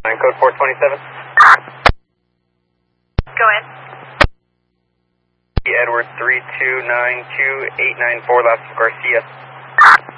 code 427. Go in. Edward 3292-894, last of Garcia.